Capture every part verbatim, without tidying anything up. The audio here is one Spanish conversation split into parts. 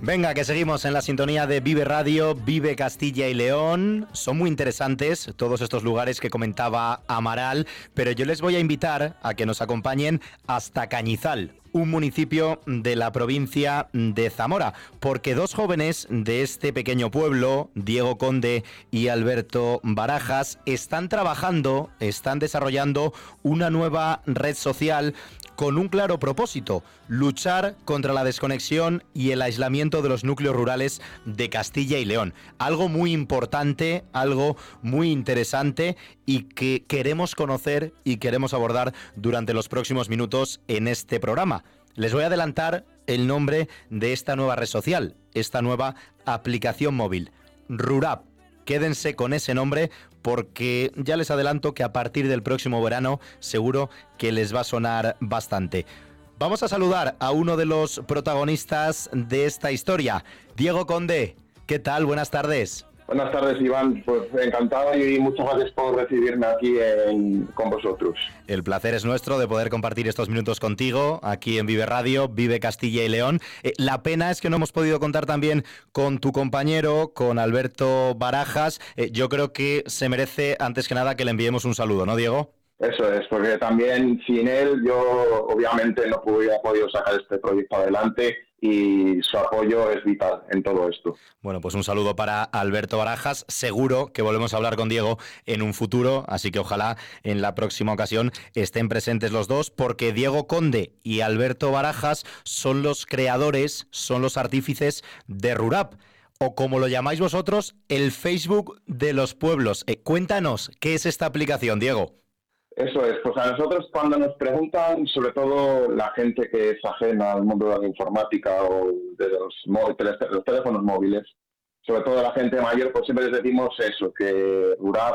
Venga, que seguimos en la sintonía de Vive Radio, Vive Castilla y León. Son muy interesantes todos estos lugares que comentaba Amaral, pero yo les voy a invitar a que nos acompañen hasta Cañizal, un municipio de la provincia de Zamora, porque dos jóvenes de este pequeño pueblo, Diego Conde y Alberto Barajas, están trabajando, están desarrollando una nueva red social con un claro propósito: luchar contra la desconexión y el aislamiento de los núcleos rurales de Castilla y León. Algo muy importante, algo muy interesante y que queremos conocer y queremos abordar durante los próximos minutos en este programa. Les voy a adelantar el nombre de esta nueva red social, esta nueva aplicación móvil, Rurap. Quédense con ese nombre porque ya les adelanto que a partir del próximo verano seguro que les va a sonar bastante. Vamos a saludar a uno de los protagonistas de esta historia, Diego Conde. ¿Qué tal? Buenas tardes. Buenas tardes, Iván. Pues encantado y muchas gracias por recibirme aquí en, con vosotros. El placer es nuestro de poder compartir estos minutos contigo aquí en Vive Radio, Vive Castilla y León. Eh, la pena es que no hemos podido contar también con tu compañero, con Alberto Barajas. Eh, yo creo que se merece, antes que nada, que le enviemos un saludo, ¿no, Diego? Eso es, porque también sin él yo obviamente no hubiera podido sacar este proyecto adelante y su apoyo es vital en todo esto. Bueno, pues un saludo para Alberto Barajas. Seguro que volvemos a hablar con Diego en un futuro, así que ojalá en la próxima ocasión estén presentes los dos, porque Diego Conde y Alberto Barajas son los creadores, son los artífices de Rurap, o como lo llamáis vosotros, el Facebook de los pueblos. Eh, cuéntanos, ¿qué es esta aplicación, Diego? Eso es, pues a nosotros cuando nos preguntan, sobre todo la gente que es ajena al mundo de la informática o de los, móviles, los teléfonos móviles, sobre todo la gente mayor, pues siempre les decimos eso, que Rurap,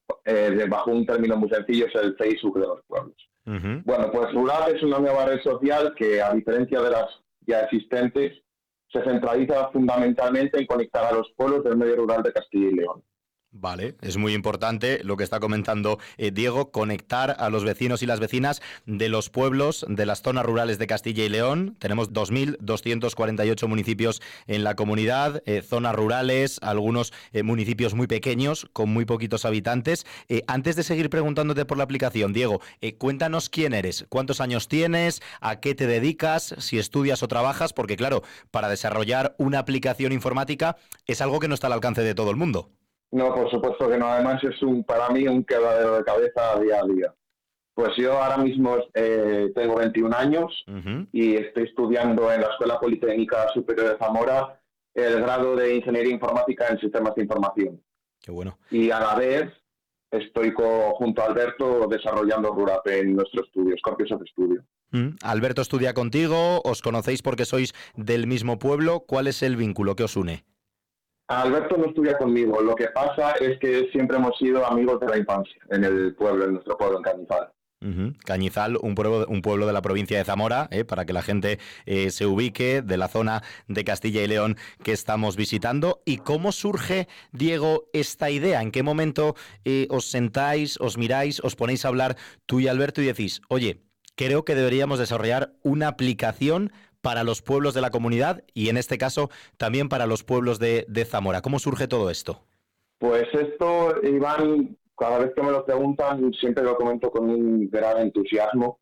eh, bajo un término muy sencillo, es el Facebook de los pueblos. Uh-huh. Bueno, pues Rurap es una nueva red social que, a diferencia de las ya existentes, se centraliza fundamentalmente en conectar a los pueblos del medio rural de Castilla y León. Vale, es muy importante lo que está comentando eh, Diego, conectar a los vecinos y las vecinas de los pueblos de las zonas rurales de Castilla y León. Tenemos dos mil doscientos cuarenta y ocho municipios en la comunidad, eh, zonas rurales, algunos eh, municipios muy pequeños, con muy poquitos habitantes. Eh, antes de seguir preguntándote por la aplicación, Diego, eh, cuéntanos quién eres, cuántos años tienes, a qué te dedicas, si estudias o trabajas, porque claro, para desarrollar una aplicación informática es algo que no está al alcance de todo el mundo. No, por supuesto que no. Además es un para mí un quebradero de cabeza día a día. Pues yo ahora mismo eh, tengo veintiún años uh-huh. y estoy estudiando en la Escuela Politécnica Superior de Zamora el grado de Ingeniería Informática en Sistemas de Información. Qué bueno. Y a la vez estoy co- junto a Alberto desarrollando Rurap en nuestro estudio, Scorpius of Studio. Uh-huh. Alberto estudia contigo, os conocéis porque sois del mismo pueblo. ¿Cuál es el vínculo que os une? Alberto no estudia conmigo, lo que pasa es que siempre hemos sido amigos de la infancia en el pueblo, en nuestro pueblo, en Cañizal. Uh-huh. Cañizal, un pueblo, un pueblo de la provincia de Zamora, eh, para que la gente eh, se ubique, de la zona de Castilla y León que estamos visitando. ¿Y cómo surge, Diego, esta idea? ¿En qué momento eh, os sentáis, os miráis, os ponéis a hablar tú y Alberto y decís, oye, creo que deberíamos desarrollar una aplicación para los pueblos de la comunidad y en este caso también para los pueblos de, de Zamora? ¿Cómo surge todo esto? Pues esto, Iván, cada vez que me lo preguntan siempre lo comento con un gran entusiasmo,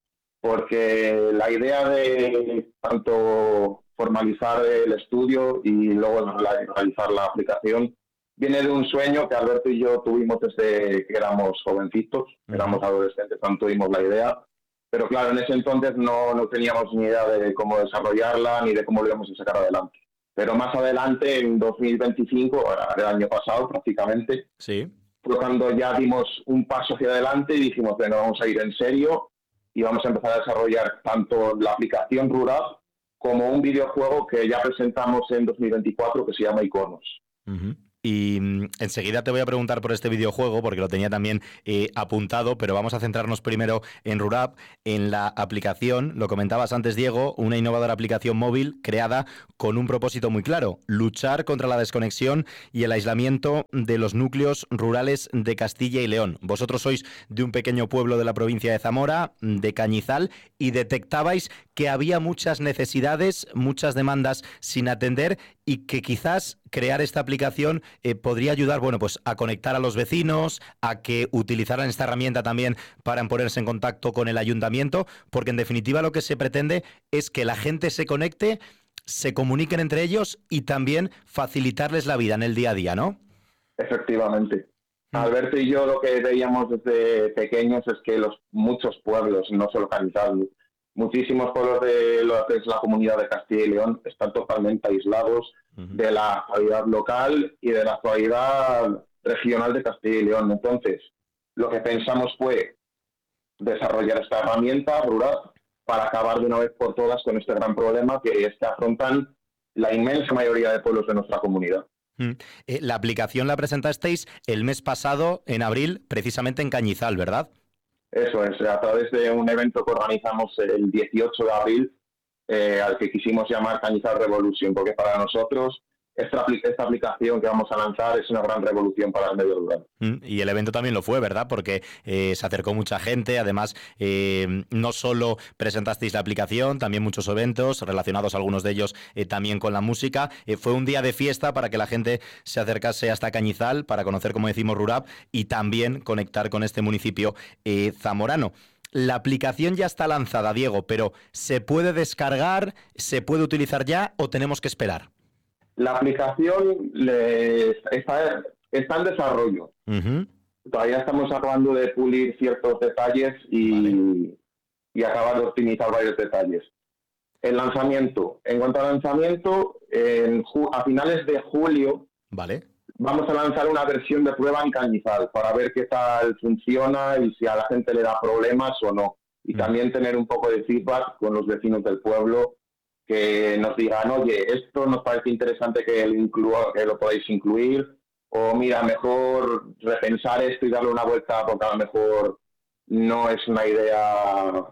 porque la idea de tanto formalizar el estudio y luego realizar la aplicación viene de un sueño que Alberto y yo tuvimos desde que éramos jovencitos, uh-huh. éramos adolescentes cuando tuvimos la idea. Pero claro, en ese entonces no, no teníamos ni idea de cómo desarrollarla ni de cómo lo íbamos a sacar adelante. Pero más adelante, en dos mil veinticinco, el año pasado prácticamente, sí. fue cuando ya dimos un paso hacia adelante y dijimos, bueno, vamos a ir en serio y vamos a empezar a desarrollar tanto la aplicación Rurap como un videojuego que ya presentamos en dos mil veinticuatro que se llama Iconos. Uh-huh. Y mm, enseguida te voy a preguntar por este videojuego, porque lo tenía también eh, apuntado, pero vamos a centrarnos primero en Rurap, en la aplicación. Lo comentabas antes, Diego, una innovadora aplicación móvil creada con un propósito muy claro: luchar contra la desconexión y el aislamiento de los núcleos rurales de Castilla y León. Vosotros sois de un pequeño pueblo de la provincia de Zamora, de Cañizal, y detectabais que había muchas necesidades, muchas demandas sin atender, y que quizás crear esta aplicación eh, podría ayudar, bueno, pues a conectar a los vecinos, a que utilizaran esta herramienta también para ponerse en contacto con el ayuntamiento, porque en definitiva lo que se pretende es que la gente se conecte, se comuniquen entre ellos y también facilitarles la vida en el día a día, ¿no? Efectivamente. Mm. Alberto y yo lo que veíamos desde pequeños es que los muchos pueblos, no solo Cañizal, muchísimos pueblos de lo que es la comunidad de Castilla y León están totalmente aislados uh-huh. de la actualidad local y de la actualidad regional de Castilla y León. Entonces, lo que pensamos fue desarrollar esta herramienta rural para acabar de una vez por todas con este gran problema que es que afrontan la inmensa mayoría de pueblos de nuestra comunidad. Mm. Eh, la aplicación la presentasteis el mes pasado, en abril, precisamente en Cañizal, ¿verdad? Eso es, a través de un evento que organizamos el dieciocho de abril, eh, al que quisimos llamar Cañizal Revolution, porque para nosotros esta, esta aplicación que vamos a lanzar es una gran revolución para el medio rural. Mm, y el evento también lo fue, ¿verdad? Porque eh, se acercó mucha gente, además eh, no solo presentasteis la aplicación, también muchos eventos relacionados, algunos de ellos eh, también con la música. Eh, fue un día de fiesta para que la gente se acercase hasta Cañizal para conocer, como decimos, Rurap, y también conectar con este municipio eh, zamorano. La aplicación ya está lanzada, Diego, pero ¿se puede descargar, se puede utilizar ya o tenemos que esperar? La aplicación le, está, está en desarrollo. Uh-huh. Todavía estamos acabando de pulir ciertos detalles y, vale. y acabar de optimizar varios detalles. El lanzamiento. En cuanto al lanzamiento, en ju- a finales de julio vale. vamos a lanzar una versión de prueba en Cañizal para ver qué tal funciona y si a la gente le da problemas o no. Y uh-huh. también tener un poco de feedback con los vecinos del pueblo, que nos digan, oye, esto nos parece interesante que lo, inclua, que lo podáis incluir, o mira, mejor repensar esto y darle una vuelta porque a lo mejor no es una idea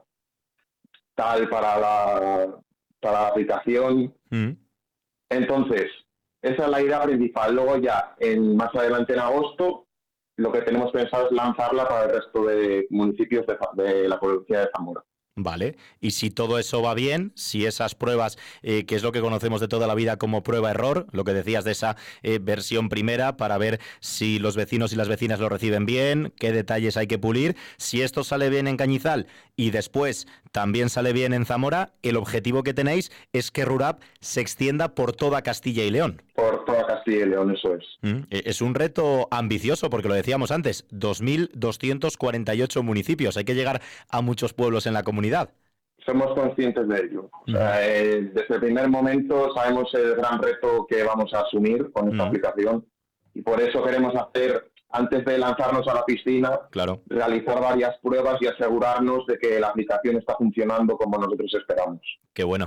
tal para la, para la aplicación. Mm. Entonces, esa es la idea principal. Luego ya, en, más adelante en agosto, lo que tenemos pensado es lanzarla para el resto de municipios de, de la provincia de Zamora. Vale, y si todo eso va bien, si esas pruebas, eh, que es lo que conocemos de toda la vida como prueba-error, lo que decías de esa eh, versión primera, para ver si los vecinos y las vecinas lo reciben bien, qué detalles hay que pulir, si esto sale bien en Cañizal y después también sale bien en Zamora, el objetivo que tenéis es que Rurap se extienda por toda Castilla y León. Por toda Castilla y León, eso es. Mm, es un reto ambicioso, porque lo decíamos antes, dos mil doscientos cuarenta y ocho municipios, hay que llegar a muchos pueblos en la comunidad. Somos conscientes de ello. O sea, eh, desde el primer momento sabemos el gran reto que vamos a asumir con esta uh-huh. aplicación y por eso queremos hacer, antes de lanzarnos a la piscina, claro. realizar varias pruebas y asegurarnos de que la aplicación está funcionando como nosotros esperamos. Qué bueno.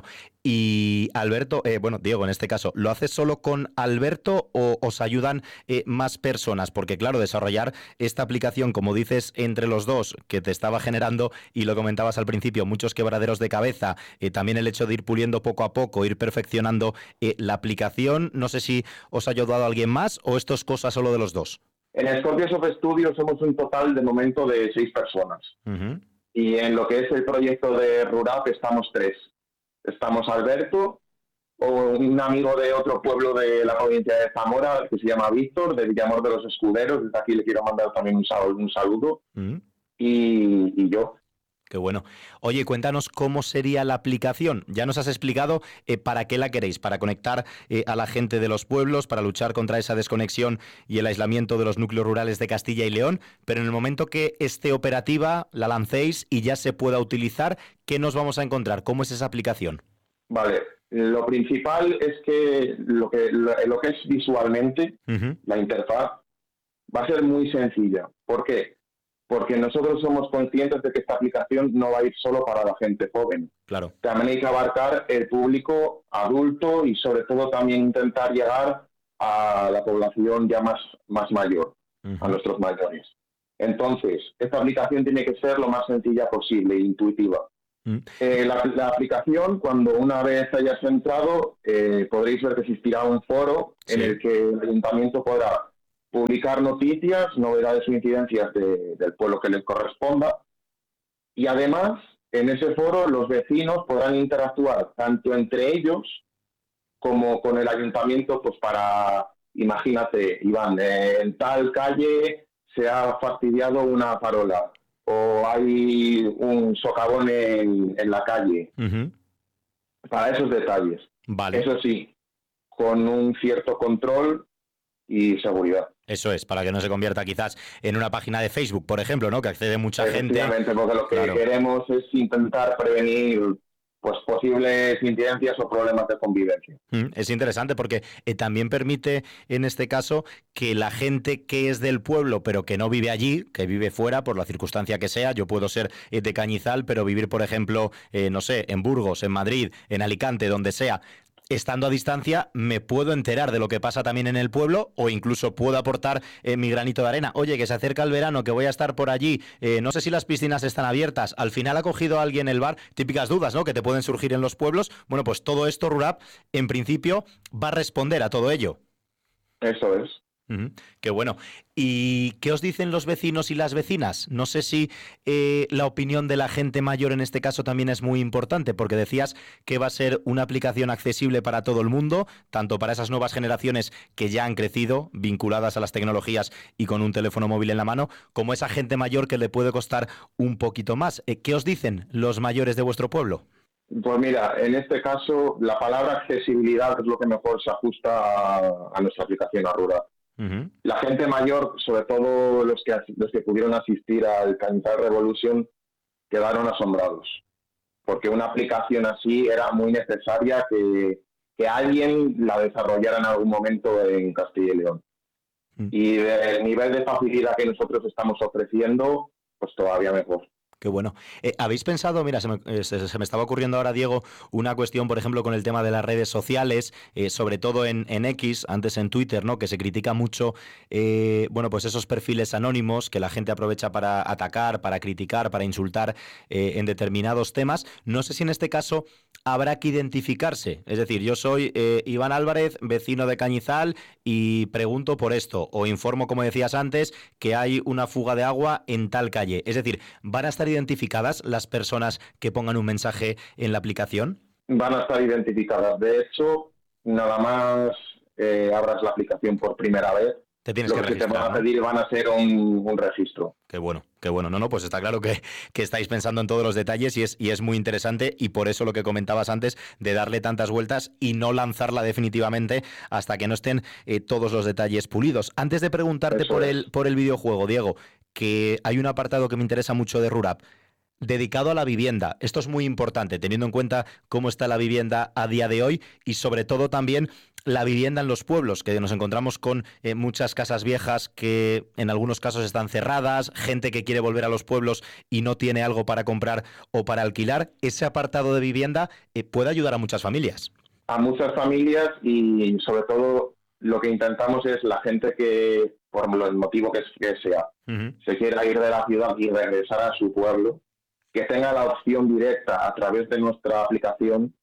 Y Alberto, eh, bueno, Diego, en este caso, ¿lo haces solo con Alberto o os ayudan eh, más personas? Porque claro, desarrollar esta aplicación, como dices, entre los dos, que te estaba generando, y lo comentabas al principio, muchos quebraderos de cabeza, eh, también el hecho de ir puliendo poco a poco, ir perfeccionando eh, la aplicación, no sé si os ha ayudado a alguien más o esto es cosa solo de los dos. En Scorpions of Studio somos un total de momento de seis personas. Uh-huh. Y en lo que es el proyecto de Rurap estamos tres. Estamos Alberto, o un amigo de otro pueblo de la provincia de Zamora, que se llama Víctor, de Villamor de los Escuderos. Desde aquí le quiero mandar también un saludo. Un saludo. Uh-huh. y, y yo. Qué bueno. Oye, cuéntanos cómo sería la aplicación. Ya nos has explicado eh, para qué la queréis, para conectar eh, a la gente de los pueblos, para luchar contra esa desconexión y el aislamiento de los núcleos rurales de Castilla y León, pero en el momento que esté operativa, la lancéis y ya se pueda utilizar, ¿qué nos vamos a encontrar? ¿Cómo es esa aplicación? Vale, lo principal es que lo que, lo, lo que es visualmente, uh-huh. la interfaz, va a ser muy sencilla. ¿Por qué? Porque nosotros somos conscientes de que esta aplicación no va a ir solo para la gente joven. Claro. También hay que abarcar el público adulto y sobre todo también intentar llegar a la población ya más, más mayor, uh-huh. a nuestros mayores. Entonces, esta aplicación tiene que ser lo más sencilla posible, intuitiva. Uh-huh. Eh, la, la aplicación, cuando una vez hayas entrado, eh, podréis ver que existirá un foro sí. en el que el ayuntamiento podrá publicar noticias, novedades o incidencias de, del pueblo que les corresponda. Y además, en ese foro, los vecinos podrán interactuar tanto entre ellos como con el ayuntamiento, pues para, imagínate, Iván, eh, en tal calle se ha fastidiado una farola o hay un socavón en, en la calle. Uh-huh. Para esos detalles. Vale. Eso sí, con un cierto control y seguridad. Eso es, para que no se convierta quizás en una página de Facebook, por ejemplo, ¿no? Que accede mucha gente. Efectivamente, porque lo que claro. queremos es intentar prevenir pues posibles incidencias o problemas de convivencia. Es interesante porque eh, también permite, en este caso, que la gente que es del pueblo, pero que no vive allí, que vive fuera, por la circunstancia que sea, yo puedo ser eh, de Cañizal, pero vivir, por ejemplo, eh, no sé, en Burgos, en Madrid, en Alicante, donde sea, estando a distancia, me puedo enterar de lo que pasa también en el pueblo o incluso puedo aportar eh, mi granito de arena. Oye, que se acerca el verano, que voy a estar por allí, eh, no sé si las piscinas están abiertas. Al final ha cogido a alguien el bar, típicas dudas, ¿no?, que te pueden surgir en los pueblos. Bueno, pues todo esto, Rurap, en principio, va a responder a todo ello. Eso es. Uh-huh. Qué bueno. ¿Y qué os dicen los vecinos y las vecinas? No sé si eh, la opinión de la gente mayor en este caso también es muy importante, porque decías que va a ser una aplicación accesible para todo el mundo, tanto para esas nuevas generaciones que ya han crecido, vinculadas a las tecnologías y con un teléfono móvil en la mano, como esa gente mayor que le puede costar un poquito más. Eh, ¿Qué os dicen los mayores de vuestro pueblo? Pues mira, en este caso la palabra accesibilidad es lo que mejor se ajusta a, a nuestra aplicación, a Rurap. Uh-huh. La gente mayor, sobre todo los que los que pudieron asistir al Cañizal Revolution, quedaron asombrados, porque una aplicación así era muy necesaria que, que alguien la desarrollara en algún momento en Castilla y León. Uh-huh. Y el nivel de facilidad que nosotros estamos ofreciendo, pues todavía mejor. Qué bueno. Eh, ¿Habéis pensado, mira, se me, eh, se, se me estaba ocurriendo ahora, Diego, una cuestión, por ejemplo, con el tema de las redes sociales, eh, sobre todo en, en X, antes en Twitter, ¿no?, que se critica mucho, eh, bueno, pues esos perfiles anónimos que la gente aprovecha para atacar, para criticar, para insultar eh, en determinados temas? No sé si en este caso habrá que identificarse. Es decir, yo soy eh, Iván Álvarez, vecino de Cañizal, y pregunto por esto, o informo, como decías antes, que hay una fuga de agua en tal calle. Es decir, ¿van a estar identificadas las personas que pongan un mensaje en la aplicación? Van a estar identificadas. De hecho, nada más eh, abras la aplicación por primera vez, te tienes lo que, que registrar, te van a pedir, ¿no?, van a ser un, un registro. Qué bueno, qué bueno. No, no, pues está claro que, que estáis pensando en todos los detalles y es, y es muy interesante, y por eso lo que comentabas antes de darle tantas vueltas y no lanzarla definitivamente hasta que no estén eh, todos los detalles pulidos. Antes de preguntarte por el, por el videojuego, Diego, que hay un apartado que me interesa mucho de Rurap, dedicado a la vivienda. Esto es muy importante, teniendo en cuenta cómo está la vivienda a día de hoy y sobre todo también la vivienda en los pueblos, que nos encontramos con eh, muchas casas viejas que en algunos casos están cerradas, gente que quiere volver a los pueblos y no tiene algo para comprar o para alquilar. Ese apartado de vivienda eh, puede ayudar a muchas familias. A muchas familias, y sobre todo lo que intentamos es la gente que, por el motivo que, que sea, uh-huh. se quiera ir de la ciudad y regresar a su pueblo, que tenga la opción directa a través de nuestra aplicación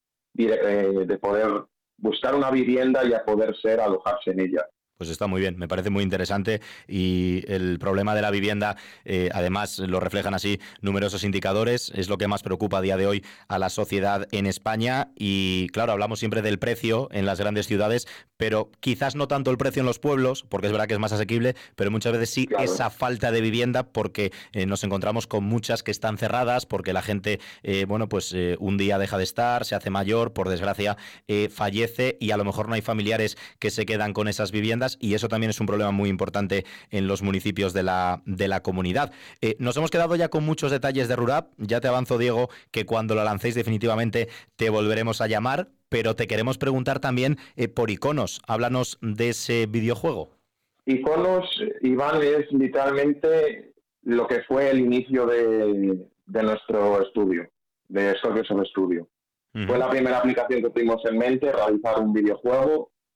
de, de poder buscar una vivienda y a poder ser alojarse en ella. Pues está muy bien, me parece muy interesante, y el problema de la vivienda, eh, además lo reflejan así numerosos indicadores, es lo que más preocupa a día de hoy a la sociedad en España. Y claro, hablamos siempre del precio en las grandes ciudades, pero quizás no tanto el precio en los pueblos, porque es verdad que es más asequible, pero muchas veces sí, claro, esa falta de vivienda, porque eh, nos encontramos con muchas que están cerradas, porque la gente, eh, bueno, pues eh, un día deja de estar, se hace mayor, por desgracia eh, fallece, y a lo mejor no hay familiares que se quedan con esas viviendas, y eso también es un problema muy importante en los municipios de la, de la comunidad. Eh, nos hemos quedado ya con muchos detalles de Rurap. Ya te avanzo, Diego, que cuando lo lancéis definitivamente te volveremos a llamar, pero te queremos preguntar también eh, por Iconos. Háblanos de ese videojuego. Iconos, Iván, es literalmente lo que fue el inicio de, de nuestro estudio, de Scorpio Studio. Uh-huh. Fue la primera aplicación que tuvimos en mente, realizar un videojuego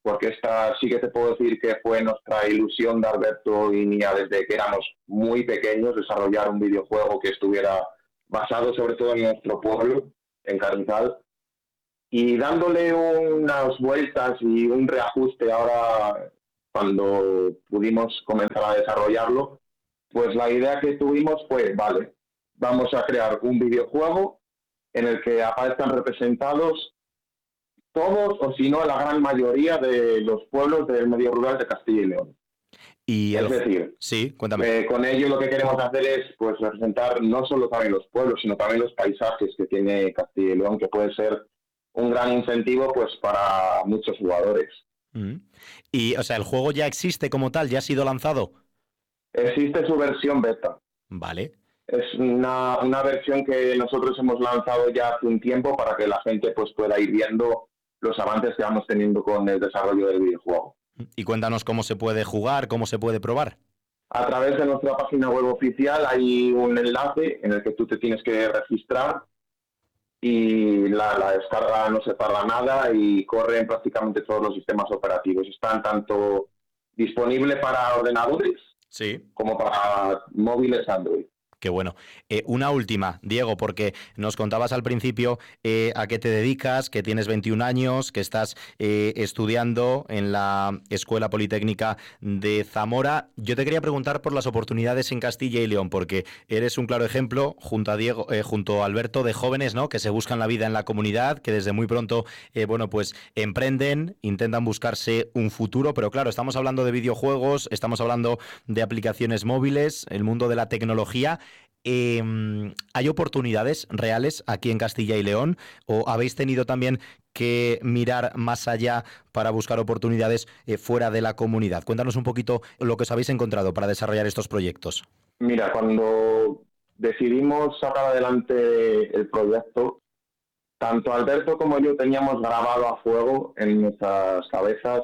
porque esta sí que te puedo decir que fue nuestra ilusión de Alberto y mía desde que éramos muy pequeños, desarrollar un videojuego que estuviera basado sobre todo en nuestro pueblo, en Carrizal, y dándole unas vueltas y un reajuste ahora cuando pudimos comenzar a desarrollarlo, pues la idea que tuvimos fue, vale, vamos a crear un videojuego en el que aparezcan representados todos, o si no, la gran mayoría de los pueblos del medio rural de Castilla y León. Y el... Es decir, sí, cuéntame. Eh, con ello lo que queremos hacer es pues representar no solo también los pueblos, sino también los paisajes que tiene Castilla y León, que puede ser un gran incentivo pues para muchos jugadores. Mm. Y, o sea, ¿el juego ya existe como tal? ¿Ya ha sido lanzado? Existe su versión beta. Vale. Es una, una versión que nosotros hemos lanzado ya hace un tiempo para que la gente pues pueda ir viendo los avances que vamos teniendo con el desarrollo del videojuego. Y cuéntanos cómo se puede jugar, cómo se puede probar. A través de nuestra página web oficial hay un enlace en el que tú te tienes que registrar y la, la descarga no se tarda nada y corre en prácticamente todos los sistemas operativos. Están tanto disponibles para ordenadores sí. como para móviles Android. Qué bueno. Eh, una última, Diego, porque nos contabas al principio eh, a qué te dedicas, que tienes veintiún años, que estás eh, estudiando en la Escuela Politécnica de Zamora. Yo te quería preguntar por las oportunidades en Castilla y León, porque eres un claro ejemplo, junto a Diego, eh, junto a Alberto, de jóvenes, ¿no?, que se buscan la vida en la comunidad, que desde muy pronto, eh, bueno, pues emprenden, intentan buscarse un futuro, pero claro, estamos hablando de videojuegos, estamos hablando de aplicaciones móviles, el mundo de la tecnología. Eh, ¿Hay oportunidades reales aquí en Castilla y León o habéis tenido también que mirar más allá para buscar oportunidades eh, fuera de la comunidad? Cuéntanos un poquito lo que os habéis encontrado para desarrollar estos proyectos. Mira, cuando decidimos sacar adelante el proyecto, tanto Alberto como yo teníamos grabado a fuego en nuestras cabezas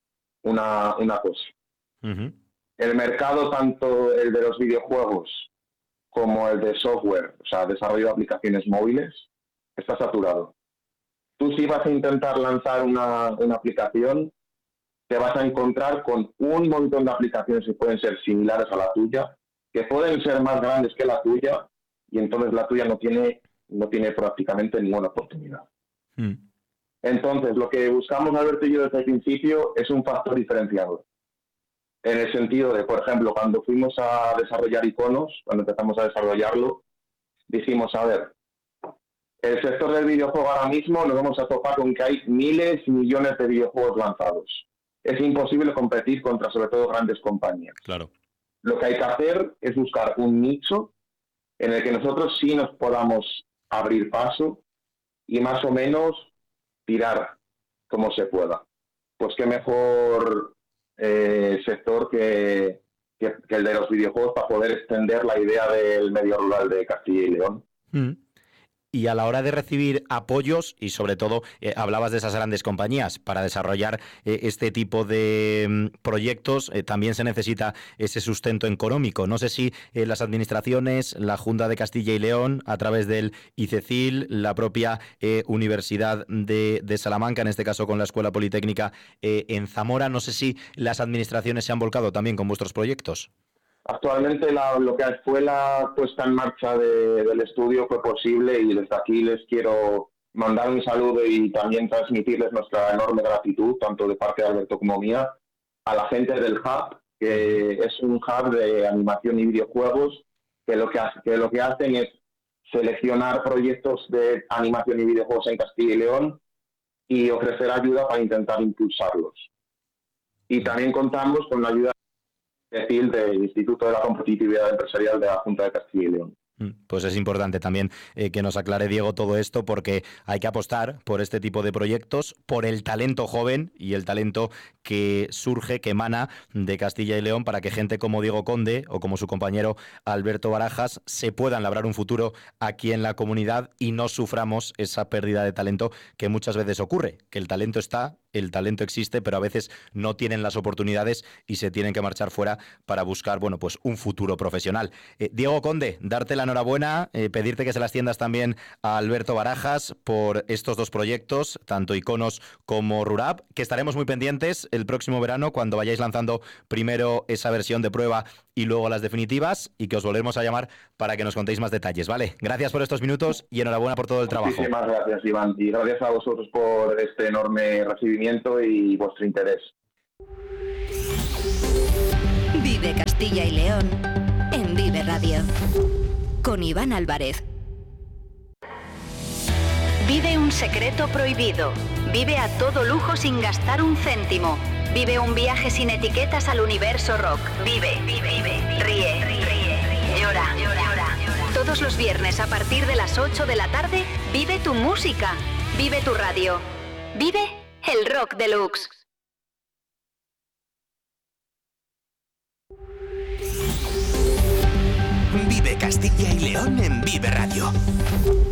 una, una cosa. Uh-huh. El mercado, tanto el de los videojuegos como el de software, o sea, desarrollo de aplicaciones móviles, está saturado. Tú si vas a intentar lanzar una, una aplicación, te vas a encontrar con un montón de aplicaciones que pueden ser similares a la tuya, que pueden ser más grandes que la tuya, y entonces la tuya no tiene, no tiene prácticamente ninguna oportunidad. Mm. Entonces, lo que buscamos Alberto y yo desde el principio es un factor diferenciador. En el sentido de, por ejemplo, cuando fuimos a desarrollar iconos, cuando empezamos a desarrollarlo, dijimos, a ver, el sector del videojuego ahora mismo nos vamos a topar con que hay miles y millones de videojuegos lanzados. Es imposible competir contra, sobre todo, grandes compañías. Claro. Lo que hay que hacer es buscar un nicho en el que nosotros sí nos podamos abrir paso y más o menos tirar como se pueda. Pues qué mejor eh, sector que, que, que el de los videojuegos para poder extender la idea del medio rural de Castilla y León. Mm. Y a la hora de recibir apoyos, y sobre todo eh, hablabas de esas grandes compañías, para desarrollar eh, este tipo de mm, proyectos eh, también se necesita ese sustento económico. No sé si eh, las administraciones, la Junta de Castilla y León, a través del ICECIL, la propia eh, Universidad de, de Salamanca, en este caso con la Escuela Politécnica eh, en Zamora, no sé si las administraciones se han volcado también con vuestros proyectos. Actualmente la, lo que fue la puesta en marcha de, del estudio fue posible y desde aquí les quiero mandar un saludo y también transmitirles nuestra enorme gratitud, tanto de parte de Alberto como mía, a la gente del Hub, que es un hub de animación y videojuegos, que lo que, hace, que lo que hacen es seleccionar proyectos de animación y videojuegos en Castilla y León y ofrecer ayuda para intentar impulsarlos. Y también contamos con la ayuda del Instituto de la Competitividad Empresarial de la Junta de Castilla y León. Pues es importante también eh, que nos aclare, Diego, todo esto, porque hay que apostar por este tipo de proyectos, por el talento joven y el talento que surge, que emana de Castilla y León, para que gente como Diego Conde o como su compañero Alberto Barajas se puedan labrar un futuro aquí en la comunidad y no suframos esa pérdida de talento que muchas veces ocurre, que el talento está, el talento existe, pero a veces no tienen las oportunidades y se tienen que marchar fuera para buscar, bueno, pues un futuro profesional. Eh, Diego Conde, darte la enhorabuena, eh, pedirte que se las tiendas también a Alberto Barajas por estos dos proyectos, tanto Iconos como Rurap, que estaremos muy pendientes el próximo verano cuando vayáis lanzando primero esa versión de prueba y luego las definitivas, y que os volveremos a llamar para que nos contéis más detalles, ¿vale? Gracias por estos minutos y enhorabuena por todo el trabajo. Muchísimas gracias, Iván, y gracias a vosotros por este enorme recibimiento y vuestro interés. Vive Castilla y León en Vive Radio con Iván Álvarez. Vive un secreto prohibido. Vive a todo lujo sin gastar un céntimo. Vive un viaje sin etiquetas al universo rock. Vive, vive, vive. Ríe, ríe, llora, llora. Todos los viernes a partir de las ocho de la tarde, vive tu música. Vive tu radio. Vive el rock deluxe. Vive Castilla y León en Vive Radio.